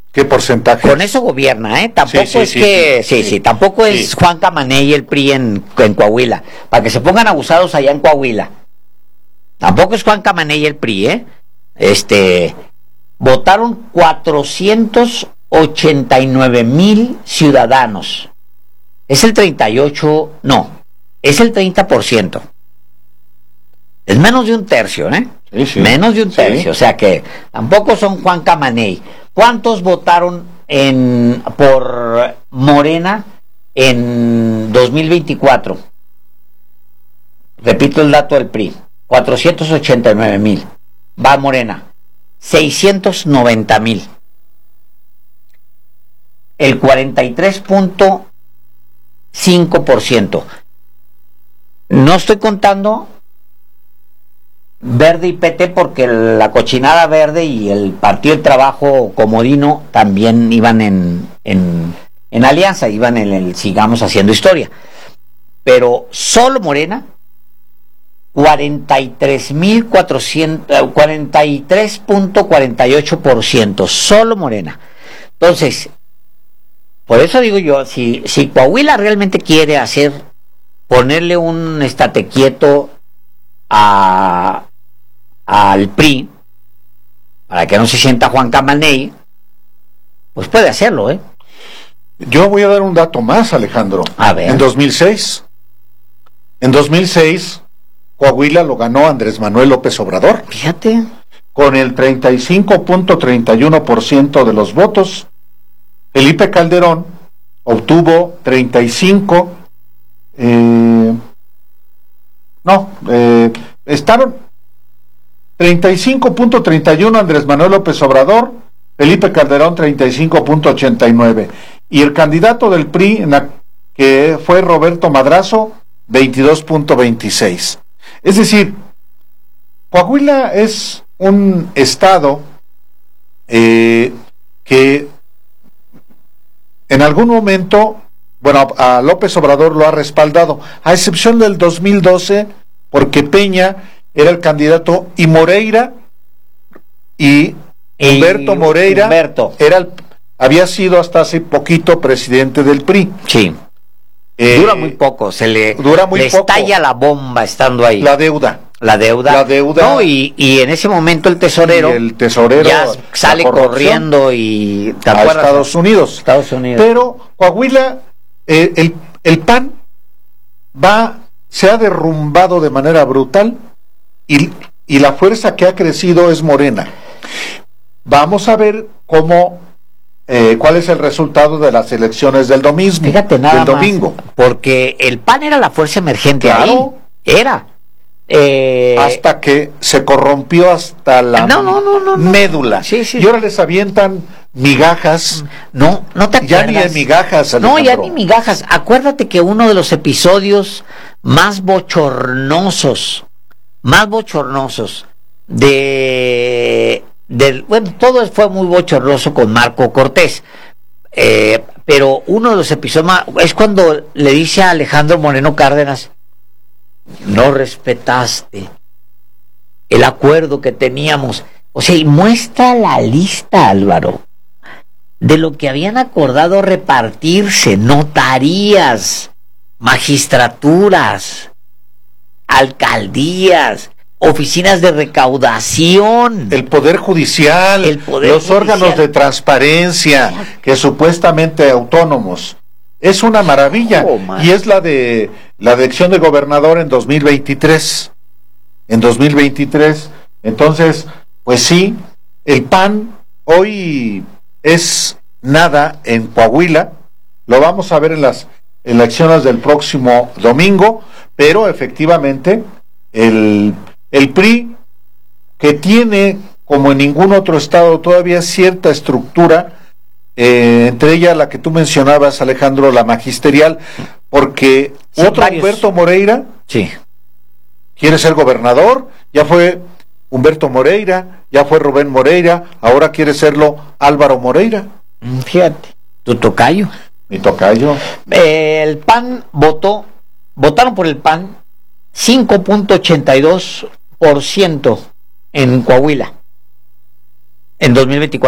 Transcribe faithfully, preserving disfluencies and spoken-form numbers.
¿Qué porcentaje? Con eso gobierna, ¿eh? Tampoco sí, sí, es sí, que... sí, Sí, sí, sí. tampoco Sí. es Juan Camaney y el P R I en, en Coahuila. Para que se pongan abusados allá en Coahuila. Tampoco es Juan Camaney y el P R I, ¿eh? Este... Votaron cuatrocientos ochenta y nueve mil ciudadanos. Es el treinta y ocho... No, es el treinta por ciento. Es menos de un tercio, ¿eh? Sí, sí. Menos de un tercio. Sí. O sea que tampoco son Juan Camaney. ¿Cuántos votaron en por Morena en dos mil veinticuatro? Repito el dato del P R I. cuatrocientos ochenta y nueve mil. Va Morena. seiscientos noventa mil. El cuarenta y tres punto cinco por ciento. No estoy contando Verde y P T porque la cochinada verde y el Partido del Trabajo comodino también iban en, en, en alianza, iban en el sigamos haciendo historia. Pero solo Morena, cuarenta y tres mil cuatrocientos, cuarenta y tres punto cuarenta y ocho por ciento, solo Morena. Entonces, por eso digo yo, si, si Coahuila realmente quiere hacer, ponerle un estate quieto a al P R I, para que no se sienta Juan Camaney, pues puede hacerlo, ¿eh? Yo voy a dar un dato más, Alejandro. A ver. En dos mil seis, en dos mil seis, Coahuila lo ganó Andrés Manuel López Obrador. Fíjate. Con el treinta y cinco punto treinta y uno por ciento de los votos. Felipe Calderón obtuvo treinta y cinco, eh, no, eh, estaban treinta y cinco punto treinta y uno Andrés Manuel López Obrador, Felipe Calderón treinta y cinco punto ochenta y nueve, y el candidato del P R I, en la, que fue Roberto Madrazo, veintidós punto veintiséis. Es decir, Coahuila es un estado eh, que en algún momento, bueno, a López Obrador lo ha respaldado, a excepción del dos mil doce, porque Peña era el candidato y Moreira y Humberto y Moreira Humberto. era el, había sido hasta hace poquito presidente del P R I. Sí. Eh, dura muy poco, se le, dura muy le poco. estalla la bomba estando ahí. La deuda. La deuda. La deuda. No, y, y en ese momento el tesorero, Y el tesorero ya sale corriendo y ¿te a acuerdas? Estados Unidos. Estados Unidos. Pero Coahuila, eh, el, el P A N va, se ha derrumbado de manera brutal y, y la fuerza que ha crecido es Morena. Vamos a ver cómo, eh, cuál es el resultado de las elecciones del domingo. Fíjate nada del domingo. más, porque el P A N era la fuerza emergente Claro. ahí. Era. Eh, Hasta que se corrompió hasta la no, no, no, no, no. médula. Sí, sí. Y ahora les avientan migajas. No, no te acuerdas. Ya ni de migajas, No, ya Alejandro. ni migajas. Acuérdate que uno de los episodios más bochornosos, más bochornosos de, del, bueno, todo fue muy bochornoso con Marco Cortés, eh, pero uno de los episodios más, es cuando le dice a Alejandro Moreno Cárdenas, no respetaste el acuerdo que teníamos. O sea, y muestra la lista, Álvaro, de lo que habían acordado repartirse: notarías, magistraturas, alcaldías, oficinas de recaudación, El Poder Judicial, El Poder los Judicial. órganos de transparencia, que supuestamente autónomos. Es una maravilla. Oh, man. Y es la de la elección de gobernador en dos mil veintitrés. En dos mil veintitrés. Entonces, pues sí, el P A N hoy es nada en Coahuila. Lo vamos a ver en las elecciones del próximo domingo, pero efectivamente el, el P R I, que tiene, como en ningún otro estado, todavía cierta estructura, eh, entre ellas la que tú mencionabas, Alejandro, la magisterial, porque Sí, otro varios. Humberto Moreira sí, quiere ser gobernador, ya fue Humberto Moreira, ya fue Rubén Moreira, ahora quiere serlo Álvaro Moreira, fíjate, tu tocayo. mi tocayo. Eh, el P A N votó, votaron por el P A N cinco punto ochenta y dos por ciento en Coahuila en dos mil veinticuatro.